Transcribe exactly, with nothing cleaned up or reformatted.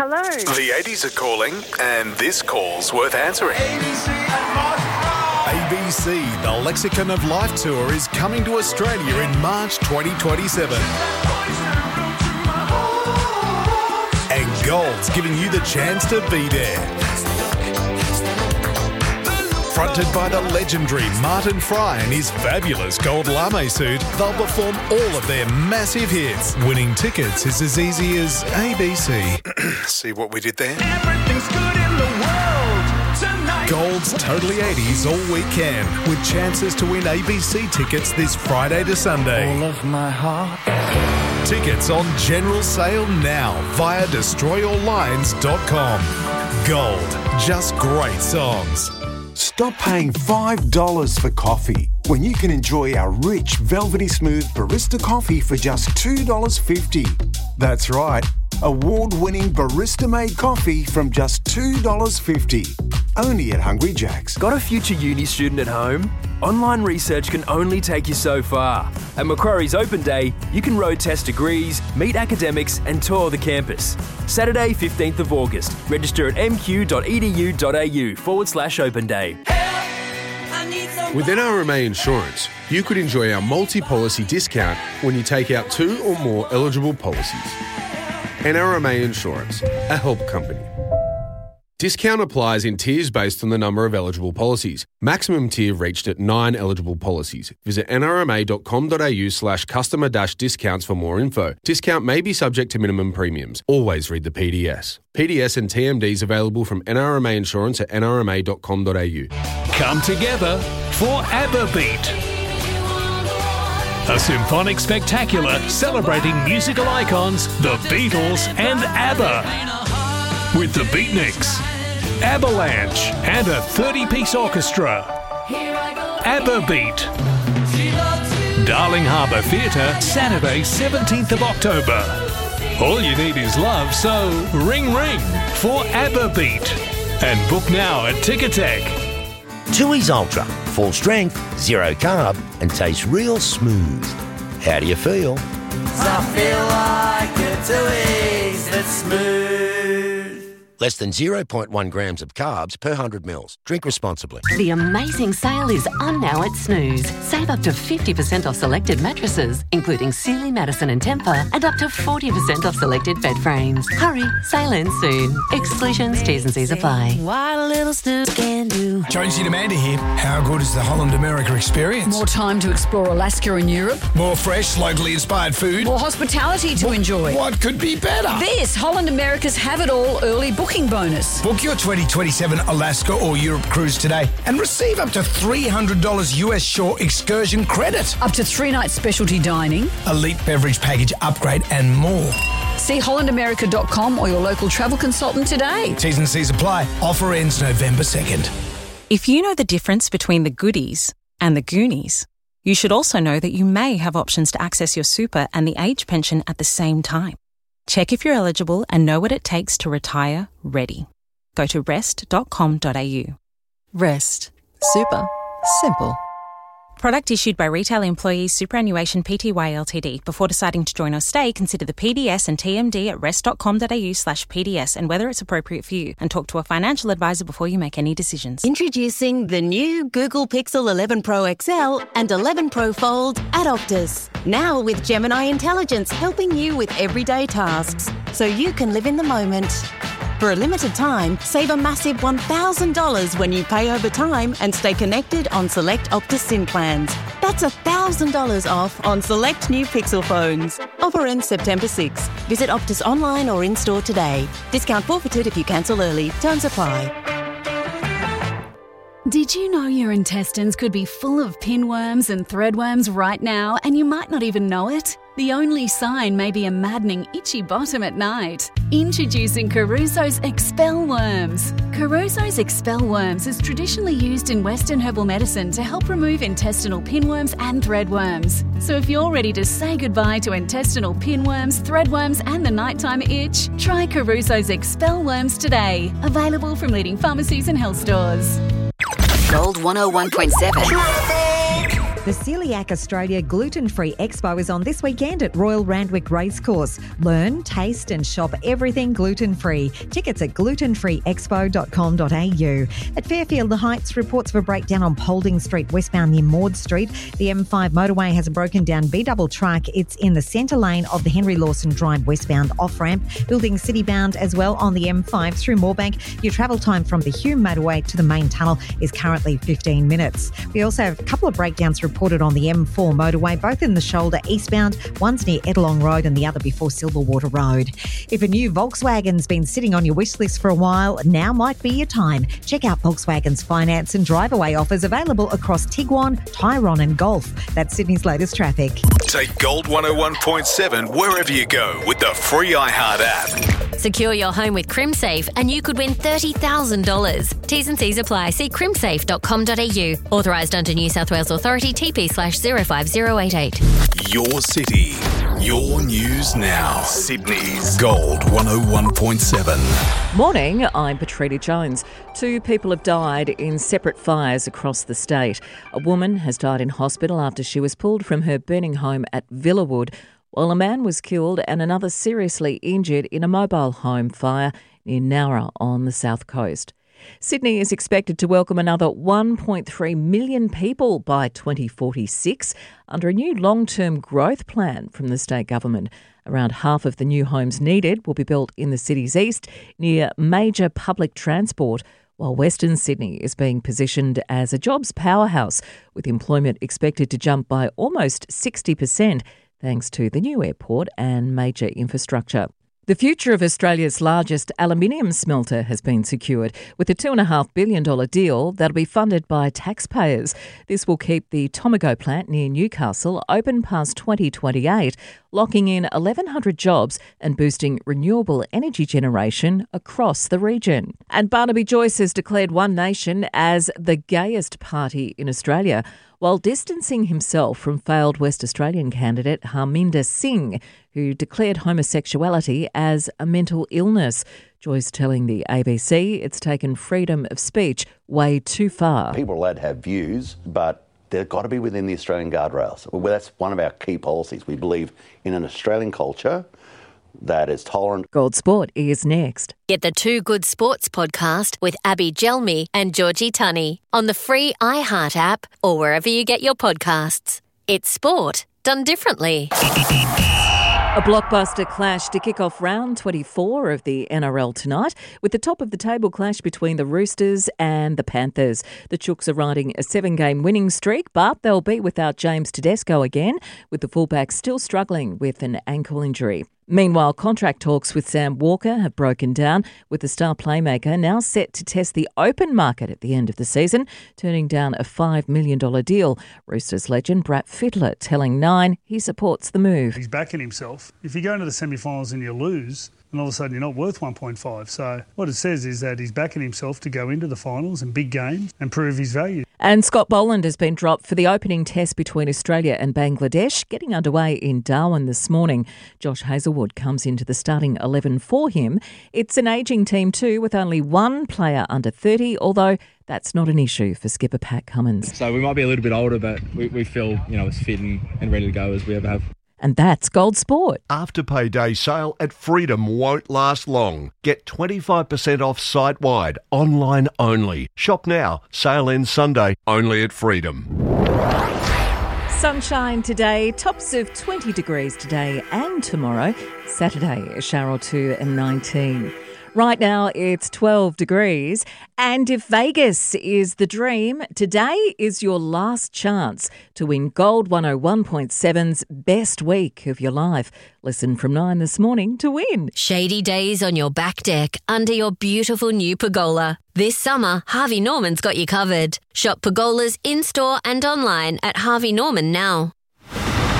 Hello. The eighties are calling, and this call's worth answering. A B C, the Lexicon of Life Tour is coming to Australia in March twenty twenty-seven. And Gold's giving you the chance to be there. Fronted by the legendary Martin Fry and his fabulous gold lame suit, they'll perform all of their massive hits. Winning tickets is as easy as A B C. See what we did there? Everything's good in the world tonight. Gold's Totally eighties all weekend, with chances to win A B C tickets this Friday to Sunday. All of my heart. Tickets on general sale now via destroy all lines dot com. Gold, just great songs. Stop paying five dollars for coffee when you can enjoy our rich, velvety smooth barista coffee for just two dollars fifty. That's right, award-winning barista-made coffee from just two dollars fifty. Only at Hungry Jack's. Got a future uni student at home? Online research can only take you so far. At Macquarie's Open Day, you can road test degrees, meet academics and tour the campus. Saturday, fifteenth of August. Register at mq.edu.au forward slash open day. With N R M A Insurance, you could enjoy our multi-policy discount when you take out two or more eligible policies. N R M A Insurance, a help company. Discount applies in tiers based on the number of eligible policies. Maximum tier reached at nine eligible policies. Visit nrma.com.au slash customer dash discounts for more info. Discount may be subject to minimum premiums. Always read the P D S. P D S and T M Ds available from N R M A Insurance at n r m a dot com dot a u. Come together for ABBA Beat. A symphonic spectacular celebrating musical icons, the Beatles and ABBA. With the Beatniks, Avalanche and a thirty-piece orchestra. ABBA Beat. Darling Harbour Theatre, Saturday seventeenth of October. All you need is love, so ring ring for ABBA Beat. And book now at Ticketek. Tooheys Ultra, full strength, zero carb and tastes real smooth. How do you feel? I feel like a Tooheys that's smooth. Less than zero point one grams of carbs per one hundred mils. Drink responsibly. The amazing sale is on now at Snooze. Save up to fifty percent off selected mattresses, including Sealy, Madison and Tempur, and up to forty percent off selected bed frames. Hurry, sale ends soon. Exclusions, T's and C's apply. What a little Snooze can do. Jonesy and Amanda here. How good is the Holland America experience? More time to explore Alaska and Europe. More fresh, locally inspired food. More hospitality to what, enjoy. What could be better? This Holland America's Have It All early booking bonus. Book your twenty twenty-seven Alaska or Europe cruise today and receive up to three hundred dollars U S shore excursion credit. Up to three nights specialty dining. Elite beverage package upgrade and more. See holland america dot com or your local travel consultant today. T's and C's apply. Offer ends November second. If you know the difference between the goodies and the Goonies, you should also know that you may have options to access your super and the age pension at the same time. Check if you're eligible and know what it takes to retire ready. Go to rest dot com dot a u. Rest. Super. Simple. Product issued by Retail Employees Superannuation Pty Ltd. Before deciding to join or stay, consider the P D S and T M D at rest dot com dot a u slash P D S and whether it's appropriate for you, and talk to a financial advisor before you make any decisions. Introducing the new Google Pixel eleven Pro X L and eleven Pro Fold at Optus. Now with Gemini Intelligence helping you with everyday tasks, so you can live in the moment. For a limited time, save a massive one thousand dollars when you pay over time and stay connected on select Optus SIM plans. That's one thousand dollars off on select new Pixel phones. Offer ends September sixth. Visit Optus online or in-store today. Discount forfeited if you cancel early. Terms apply. Did you know your intestines could be full of pinworms and threadworms right now and you might not even know it? The only sign may be a maddening itchy bottom at night. Introducing Caruso's Expel Worms. Caruso's Expel Worms is traditionally used in Western herbal medicine to help remove intestinal pinworms and threadworms. So if you're ready to say goodbye to intestinal pinworms, threadworms and the nighttime itch, try Caruso's Expel Worms today. Available from leading pharmacies and health stores. Gold one oh one point seven. Traffic! The Celiac Australia Gluten-Free Expo is on this weekend at Royal Randwick Racecourse. Learn, taste and shop everything gluten-free. Tickets at gluten free expo dot com dot a u. At Fairfield the Heights, reports of a breakdown on Paulding Street westbound near Maud Street. The M five motorway has a broken down B-double truck. It's in the centre lane of the Henry Lawson Drive westbound off-ramp. Building city-bound as well on the M five through Moorebank. Your travel time from the Hume motorway to the main tunnel is currently fifteen minutes. We also have a couple of breakdowns reported on the M four motorway, both in the shoulder eastbound. One's near Edelong Road and the other before Silverwater Road. If a new Volkswagen's been sitting on your wish list for a while, now might be your time. Check out Volkswagen's finance and drive-away offers available across Tiguan, Tyrone and Golf. That's Sydney's latest traffic. Take Gold one oh one point seven wherever you go with the free iHeart app. Secure your home with CrimSafe and you could win thirty thousand dollars. T's and C's apply. See crimsafe dot com dot a u. Authorised under New South Wales Authority, T P slash zero five zero eight eight. Your city, your news now. Sydney's Gold one oh one point seven. Morning, I'm Patrina Jones. Two people have died in separate fires across the state. A woman has died in hospital after she was pulled from her burning home at Villawood, while a man was killed and another seriously injured in a mobile home fire near Nowra on the south coast. Sydney is expected to welcome another one point three million people by twenty forty-six under a new long-term growth plan from the state government. Around half of the new homes needed will be built in the city's east near major public transport, while Western Sydney is being positioned as a jobs powerhouse, with employment expected to jump by almost sixty percent thanks to the new airport and major infrastructure. The future of Australia's largest aluminium smelter has been secured with a two point five billion dollars deal that'll be funded by taxpayers. This will keep the Tomago plant near Newcastle open past twenty twenty-eight, locking in eleven hundred jobs and boosting renewable energy generation across the region. And Barnaby Joyce has declared One Nation as the gayest party in Australia, while distancing himself from failed West Australian candidate Harminder Singh, who declared homosexuality as a mental illness. Joyce telling the A B C it's taken freedom of speech way too far. People are allowed to have views, but they've got to be within the Australian guardrails. Well, that's one of our key policies. We believe in an Australian culture that is tolerant. Gold Sport is next. Get the Two Good Sports podcast with Abby Gelmi and Georgie Tunney on the free iHeart app or wherever you get your podcasts. It's sport done differently. A blockbuster clash to kick off round twenty-four of the N R L tonight, with the top-of-the-table clash between the Roosters and the Panthers. The Chooks are riding a seven-game winning streak, but they'll be without James Tedesco again, with the fullback still struggling with an ankle injury. Meanwhile, contract talks with Sam Walker have broken down, with the star playmaker now set to test the open market at the end of the season, turning down a five million dollars deal. Roosters legend Brett Fittler telling Nine he supports the move. He's backing himself. If you go into the semi-finals and you lose, and all of a sudden you're not worth one point five. So what it says is that he's backing himself to go into the finals and big games and prove his value. And Scott Boland has been dropped for the opening test between Australia and Bangladesh, getting underway in Darwin this morning. Josh Hazelwood comes into the starting eleven for him. It's an ageing team too, with only one player under thirty, although that's not an issue for skipper Pat Cummins. So we might be a little bit older, but we, we feel, you know, as fit and, and ready to go as we ever have. And that's Gold Sport. Afterpay Day sale at Freedom won't last long. Get twenty-five percent off site-wide, online only. Shop now. Sale ends Sunday, only at Freedom. Sunshine today, tops of twenty degrees today and tomorrow. Saturday, a shower or two and nineteen. Right now, it's twelve degrees. And if Vegas is the dream, today is your last chance to win Gold one oh one point seven's best week of your life. Listen from nine this morning to win. Shady days on your back deck under your beautiful new pergola. This summer, Harvey Norman's got you covered. Shop pergolas in-store and online at Harvey Norman now.